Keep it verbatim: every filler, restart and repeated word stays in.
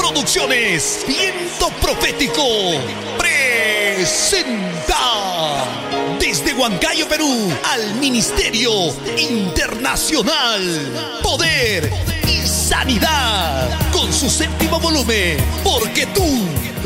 Producciones Viento Profético presenta desde Huancayo, Perú, al Ministerio Internacional Poder y Sanidad, con su séptimo volumen, Porque tú